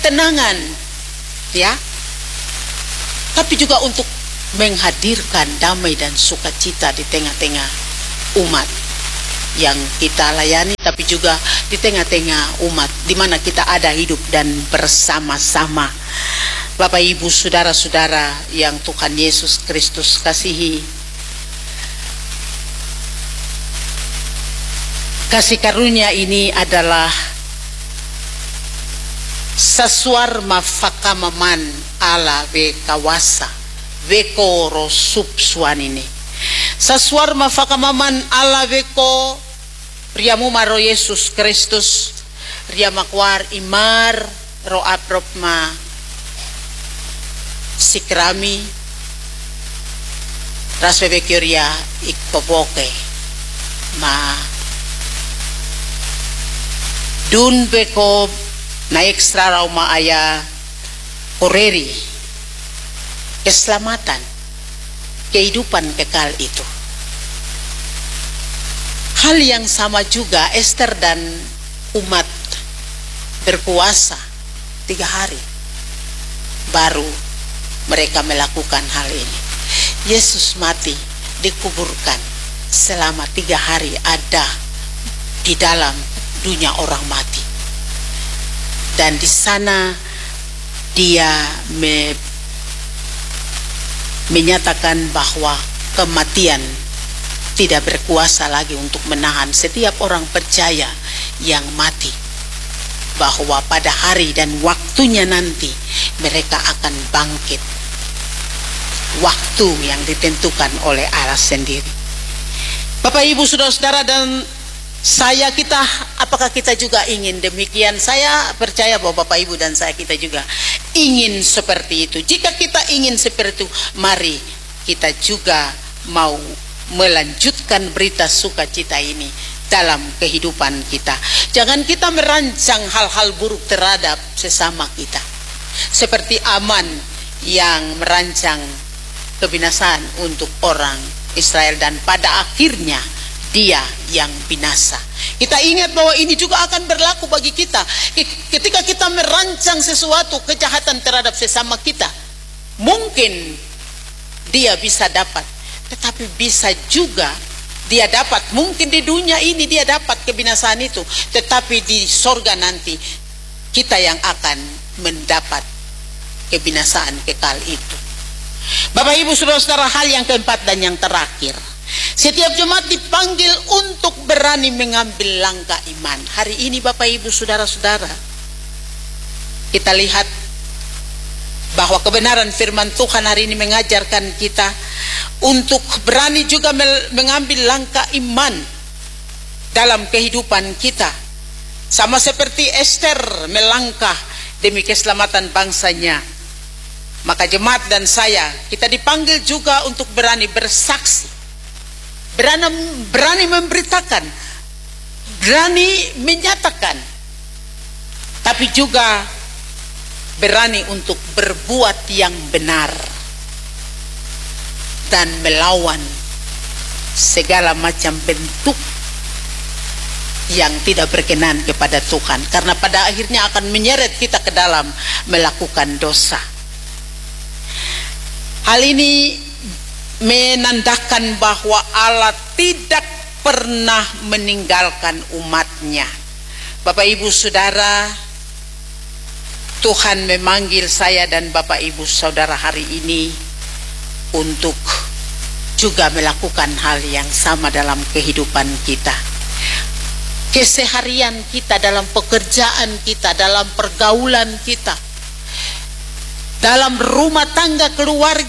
tenangan, ya, tapi juga untuk menghadirkan damai dan sukacita di tengah-tengah umat yang kita layani, tapi juga di tengah-tengah umat di mana kita ada hidup dan bersama-sama. Bapak Ibu saudara-saudara yang Tuhan Yesus Kristus kasihi, kasih karunia ini adalah saswarma fakamaman ala ve kawasa veko rosup suanini saswarma fakamaman ala veko riamu maro Yesus Kristus riamakwar imar ro apropma sikrami rasbebekyoria ikpoboke ma dun beko na ekstra rauma aya koreri keselamatan kehidupan kekal itu. Hal yang sama juga Esther dan umat berpuasa 3 hari baru mereka melakukan hal ini. Yesus mati, dikuburkan, selama 3 hari ada di dalam dunia orang mati. Dan di sana dia menyatakan bahwa kematian tidak berkuasa lagi untuk menahan setiap orang percaya yang mati, bahwa pada hari dan waktunya nanti mereka akan bangkit, waktu yang ditentukan oleh Allah sendiri. Bapak Ibu saudara-saudara dan kita, apakah kita juga ingin demikian? Saya percaya bahwa Bapak Ibu dan kita juga ingin seperti itu. Jika kita ingin seperti itu, mari kita juga mau melanjutkan berita sukacita ini dalam kehidupan kita. Jangan kita merancang hal-hal buruk terhadap sesama kita, seperti Aman yang merancang kebinasaan untuk orang Israel dan pada akhirnya dia yang binasa. Kita ingat bahwa ini juga akan berlaku bagi kita. Ketika kita merancang sesuatu kejahatan terhadap sesama kita, mungkin dia bisa dapat, tetapi bisa juga dia dapat, mungkin di dunia ini dia dapat kebinasaan itu, tetapi di sorga nanti kita yang akan mendapat kebinasaan kekal itu. Bapak Ibu saudara-saudara, hal yang keempat dan yang terakhir, setiap jemaat dipanggil untuk berani mengambil langkah iman. Hari ini Bapak Ibu saudara-saudara, kita lihat bahwa kebenaran firman Tuhan hari ini mengajarkan kita untuk berani juga mengambil langkah iman dalam kehidupan kita. Sama seperti Esther melangkah demi keselamatan bangsanya, maka jemaat dan kita dipanggil juga untuk berani bersaksi, berani memberitakan, berani menyatakan, tapi juga berani untuk berbuat yang benar dan melawan segala macam bentuk yang tidak berkenan kepada Tuhan, karena pada akhirnya akan menyeret kita ke dalam melakukan dosa. Hal ini menandakan bahwa Allah tidak pernah meninggalkan umatnya. Bapak Ibu saudara, Tuhan memanggil saya dan Bapak Ibu saudara hari ini untuk juga melakukan hal yang sama dalam kehidupan kita. Keseharian kita, dalam pekerjaan kita, dalam pergaulan kita, dalam rumah tangga keluarga